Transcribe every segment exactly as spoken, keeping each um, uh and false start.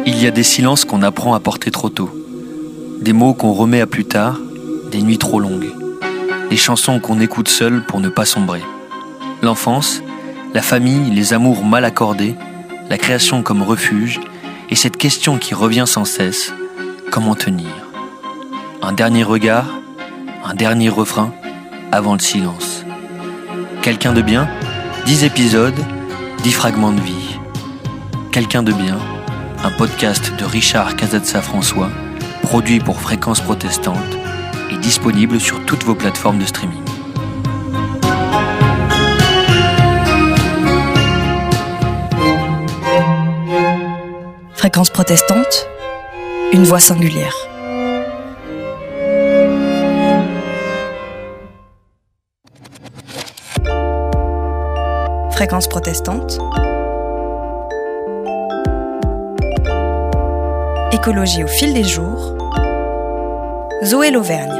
Il y a des silences qu'on apprend à porter trop tôt, des mots qu'on remet à plus tard, des nuits trop longues, des chansons qu'on écoute seul pour ne pas sombrer. L'enfance, la famille, les amours mal accordés, la création comme refuge, et cette question qui revient sans cesse, comment tenir ? Un dernier regard, un dernier refrain, avant le silence. Quelqu'un de bien, dix épisodes, dix fragments de vie. Quelqu'un de bien, un podcast de Richard Casazza-François, produit pour Fréquence Protestante et disponible sur toutes vos plateformes de streaming. Fréquence Protestante, une voix singulière. Fréquence Protestante, écologie au fil des jours, Zoé Lauvergne.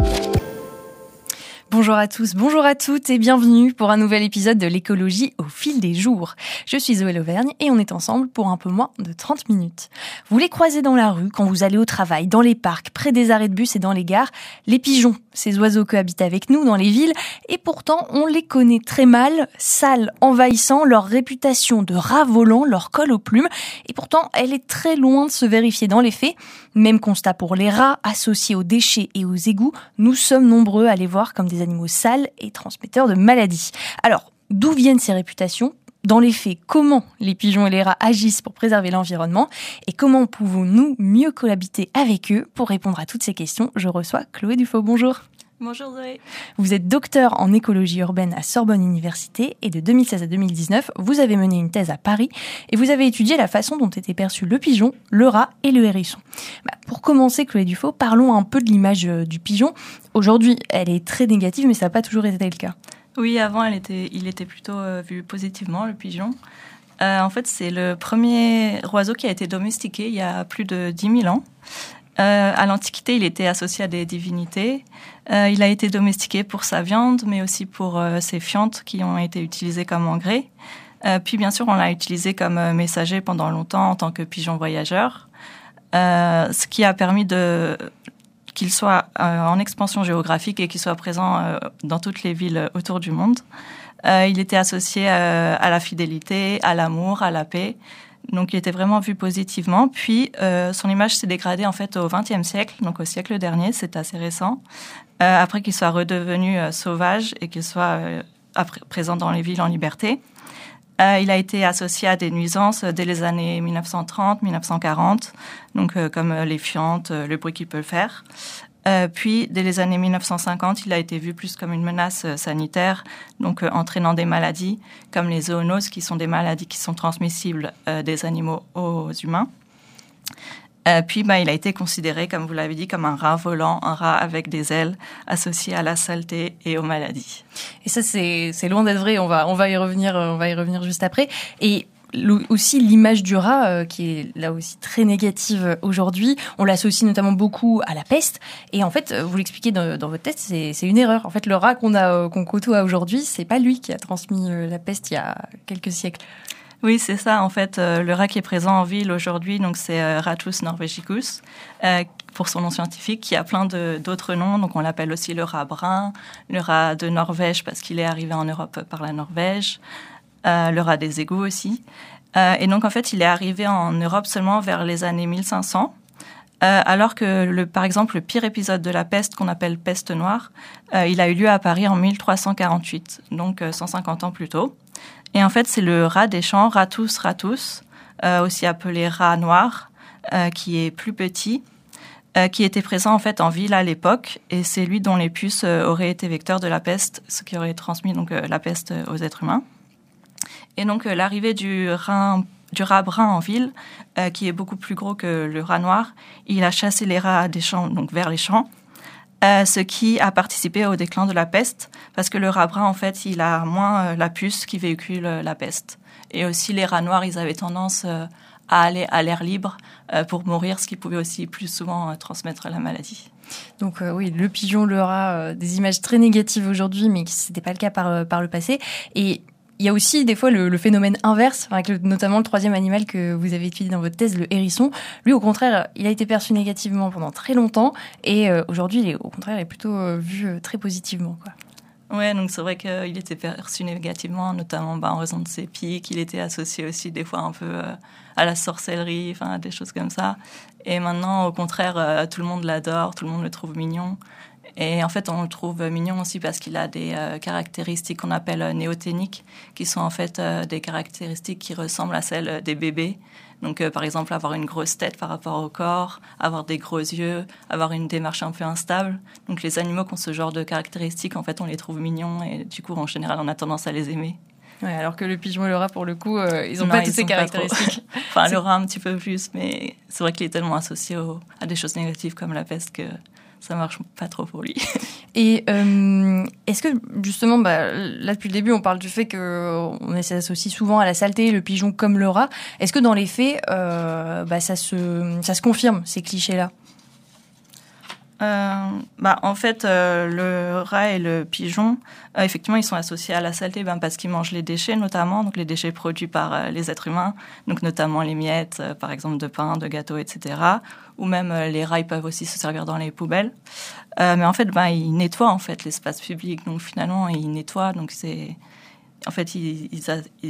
Bonjour à tous, bonjour à toutes et bienvenue pour un nouvel épisode de l'écologie au fil des jours. Je suis Zoé Lauvergne et on est ensemble pour un peu moins de trente minutes. Vous les croisez dans la rue, quand vous allez au travail, dans les parcs, près des arrêts de bus et dans les gares. Les pigeons, ces oiseaux cohabitent avec nous dans les villes et pourtant on les connaît très mal, sales, envahissants, leur réputation de rats volants leur colle aux plumes et pourtant elle est très loin de se vérifier dans les faits. Même constat pour les rats associés aux déchets et aux égouts, nous sommes nombreux à les voir comme des animaux sales et transmetteurs de maladies. Alors, d'où viennent ces réputations ? Dans les faits, comment les pigeons et les rats agissent pour préserver l'environnement et comment pouvons-nous mieux cohabiter avec eux ? Pour répondre à toutes ces questions, je reçois Chloé Dufaux. Bonjour. Bonjour Zoé. Vous êtes docteur en écologie urbaine à Sorbonne Université et de deux mille seize à deux mille dix-neuf, vous avez mené une thèse à Paris et vous avez étudié la façon dont étaient perçus le pigeon, le rat et le hérisson. Bah, pour commencer, Chloé Dufaux, parlons un peu de l'image du pigeon. Aujourd'hui, elle est très négative, mais ça n'a pas toujours été le cas. Oui, avant, elle était, il était plutôt euh, vu positivement, le pigeon. Euh, en fait, c'est le premier oiseau qui a été domestiqué il y a plus de dix mille ans. Euh, à l'Antiquité, il était associé à des divinités. Euh, il a été domestiqué pour sa viande, mais aussi pour euh, ses fientes qui ont été utilisées comme engrais. Euh, puis, bien sûr, on l'a utilisé comme euh, messager pendant longtemps en tant que pigeon voyageur, euh, ce qui a permis de, qu'il soit euh, en expansion géographique et qu'il soit présent euh, dans toutes les villes autour du monde. Euh, il était associé euh, à la fidélité, à l'amour, à la paix. Donc, il était vraiment vu positivement. Puis, euh, son image s'est dégradée en fait au vingtième siècle, donc au siècle dernier, c'est assez récent. Euh, après qu'il soit redevenu euh, sauvage et qu'il soit euh, après, présent dans les villes en liberté. Euh, il a été associé à des nuisances dès les années mille neuf cent trente, mille neuf cent quarante, donc euh, comme euh, les fientes, euh, le bruit qu'il peut faire. Euh, puis, dès les années mille neuf cent cinquante, il a été vu plus comme une menace euh, sanitaire, donc euh, entraînant des maladies comme les zoonoses, qui sont des maladies qui sont transmissibles euh, des animaux aux humains. Euh, puis, bah, il a été considéré, comme vous l'avez dit, comme un rat volant, un rat avec des ailes associé à la saleté et aux maladies. Et ça, c'est, c'est loin d'être vrai. On va, on va y revenir, on va y revenir juste après. Et aussi l'image du rat, euh, qui est là aussi très négative aujourd'hui. On l'associe notamment beaucoup à la peste. Et en fait, vous l'expliquez dans, dans votre test, c'est, c'est une erreur. En fait, le rat qu'on a, qu'on côtoie aujourd'hui, c'est pas lui qui a transmis la peste il y a quelques siècles. Oui, c'est ça. En fait, euh, le rat qui est présent en ville aujourd'hui, donc c'est euh, Rattus norvegicus, euh, pour son nom scientifique, qui a plein de, d'autres noms. Donc, on l'appelle aussi le rat brun, le rat de Norvège parce qu'il est arrivé en Europe par la Norvège. Euh, le rat des égouts aussi. Euh, et donc, en fait, il est arrivé en Europe seulement vers les années mille cinq cents, euh, alors que, le, par exemple, le pire épisode de la peste, qu'on appelle peste noire, euh, il a eu lieu à Paris en mille trois cent quarante-huit, donc euh, cent cinquante ans plus tôt. Et en fait, c'est le rat des champs, Rattus ratus, euh, aussi appelé rat noir, euh, qui est plus petit, euh, qui était présent en fait en ville à l'époque, et c'est lui dont les puces euh, auraient été vecteurs de la peste, ce qui aurait transmis donc euh, la peste aux êtres humains. Et donc, euh, l'arrivée du, rat, du rat brun en ville, euh, qui est beaucoup plus gros que le rat noir, il a chassé les rats des champs, donc vers les champs, euh, ce qui a participé au déclin de la peste, parce que le rat brun, en fait, il a moins euh, la puce qui véhicule euh, la peste. Et aussi, les rats noirs, ils avaient tendance euh, à aller à l'air libre euh, pour mourir, ce qui pouvait aussi plus souvent euh, transmettre la maladie. Donc euh, oui, le pigeon, le rat, euh, des images très négatives aujourd'hui, mais ce n'était pas le cas par, euh, par le passé. Et il y a aussi des fois le, le phénomène inverse, avec le, notamment le troisième animal que vous avez étudié dans votre thèse, le hérisson. Lui, au contraire, il a été perçu négativement pendant très longtemps et euh, aujourd'hui, il est, au contraire, il est plutôt euh, vu euh, très positivement, quoi. Ouais, donc c'est vrai qu'il était perçu négativement, notamment bah, en raison de ses pics. Il était associé aussi des fois un peu euh, à la sorcellerie, enfin des choses comme ça. Et maintenant, au contraire, euh, tout le monde l'adore, tout le monde le trouve mignon. Et en fait, on le trouve mignon aussi parce qu'il a des euh, caractéristiques qu'on appelle euh, néoténiques, qui sont en fait euh, des caractéristiques qui ressemblent à celles des bébés. Donc, euh, par exemple, avoir une grosse tête par rapport au corps, avoir des gros yeux, avoir une démarche un peu instable. Donc, les animaux qui ont ce genre de caractéristiques, en fait, on les trouve mignons et du coup, en général, on a tendance à les aimer. Ouais, alors que le pigeon et le rat, pour le coup, euh, ils n'ont Non, pas ils toutes ces sont pas caractéristiques. Enfin, le rat un petit peu plus, mais c'est vrai qu'il est tellement associé au, à des choses négatives comme la peste que ça marche pas trop pour lui. Et euh, est-ce que, justement, bah, là, depuis le début, on parle du fait qu'on s'associe souvent à la saleté, le pigeon comme le rat. Est-ce que dans les faits, euh, bah, ça, se, ça se confirme, ces clichés-là ? Euh, bah, en fait, euh, le rat et le pigeon, euh, effectivement, ils sont associés à la saleté ben, parce qu'ils mangent les déchets, notamment, donc les déchets produits par euh, les êtres humains, donc notamment les miettes, euh, par exemple, de pain, de gâteaux, et cetera. Ou même euh, les rats, ils peuvent aussi se servir dans les poubelles. Euh, mais en fait, ben, ils nettoient en fait l'espace public, donc finalement, ils nettoient, donc c'est... En fait, ils, ils,